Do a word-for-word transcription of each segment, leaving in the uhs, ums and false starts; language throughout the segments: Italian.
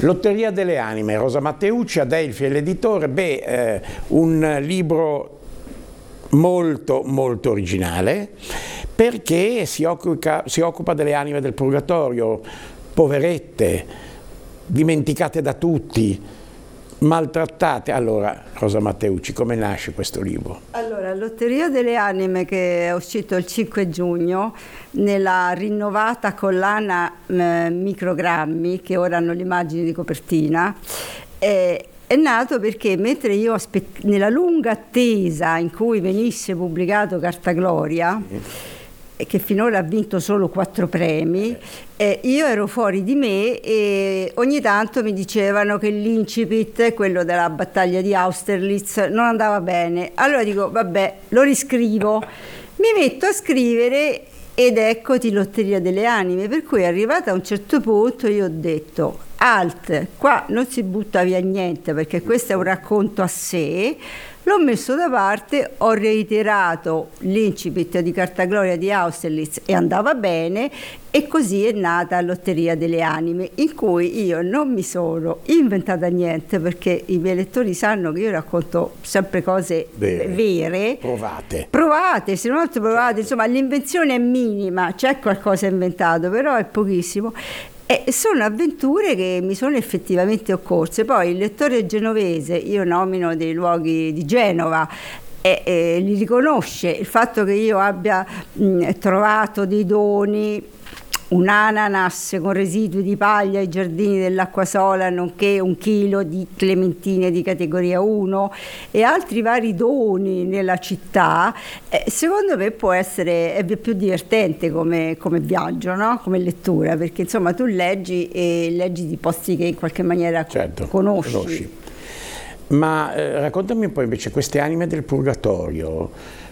Lotteria delle anime, Rosa Matteucci, Adelphi è l'editore. Beh, eh, un libro molto molto originale, perché si occupa, si occupa delle anime del purgatorio, poverette, dimenticate da tutti, maltrattate. Allora, Rosa Matteucci, come nasce questo libro? Allora, Lotteria delle anime, che è uscito il cinque giugno nella rinnovata collana eh, Microgrammi, che ora hanno l'immagine di copertina, eh, è nato perché mentre io aspett- nella lunga attesa in cui venisse pubblicato Cartagloria, sì, che finora ha vinto solo quattro premi, eh, io ero fuori di me e ogni tanto mi dicevano che l'incipit, quello della battaglia di Austerlitz, non andava bene. Allora dico, vabbè, lo riscrivo, mi metto a scrivere ed eccoti Lotteria delle anime, per cui arrivata a un certo punto io ho detto alt, qua non si butta via niente perché questo è un racconto a sé. L'ho messo da parte, ho reiterato l'incipit di Cartagloria di Austerlitz e andava bene, e così è nata Lotteria delle anime, in cui io non mi sono inventata niente, perché i miei lettori sanno che io racconto sempre cose vere, vere provate, provate, se non altro provate, insomma l'invenzione è minima, c'è qualcosa inventato, però è pochissimo. E sono avventure che mi sono effettivamente occorse. Poi il lettore genovese, io nomino dei luoghi di Genova, e, e li riconosce. Il fatto che io abbia mh, trovato dei doni, un ananas con residui di paglia ai giardini dell'Acquasola, nonché un chilo di clementine di categoria uno e altri vari doni nella città, eh, secondo me può essere è più divertente come, come viaggio, no? Come lettura, perché insomma tu leggi e leggi di posti che in qualche maniera certo, conosci. conosci. Ma eh, raccontami un po' invece queste anime del purgatorio.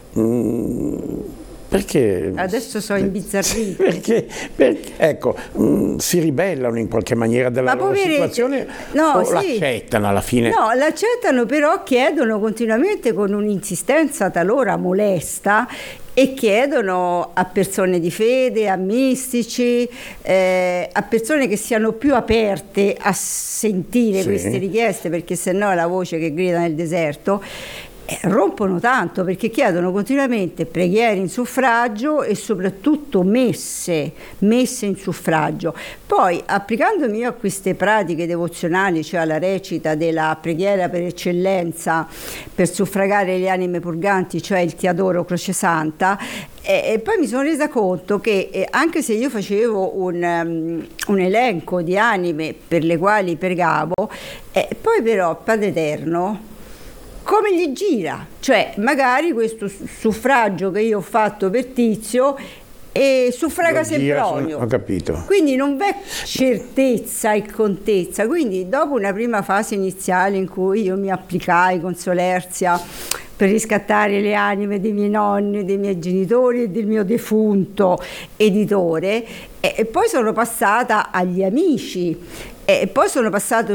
Mm, Perché? Adesso sono imbizzarrite. Perché, perché ecco, mh, si ribellano in qualche maniera della loro situazione, no, o sì. l'accettano alla fine? No, l'accettano, però chiedono continuamente con un'insistenza talora molesta, e chiedono a persone di fede, a mistici, eh, a persone che siano più aperte a sentire sì. queste richieste, perché sennò è la voce che grida nel deserto. Eh, rompono tanto, perché chiedono continuamente preghiere in suffragio e soprattutto messe, messe in suffragio. Poi, applicandomi io a queste pratiche devozionali, cioè alla recita della preghiera per eccellenza per suffragare le anime purganti, cioè il Ti adoro Croce Santa, e, e poi mi sono resa conto che eh, anche se io facevo un, um, un elenco di anime per le quali pregavo, eh, poi però Padre Eterno come gli gira, cioè magari questo suffragio che io ho fatto per Tizio e suffraga Sempronio, ho capito. Quindi non v'è certezza e contezza. Quindi dopo una prima fase iniziale in cui io mi applicai con solerzia per riscattare le anime dei miei nonni, dei miei genitori e del mio defunto editore, e poi sono passata agli amici, e poi sono passato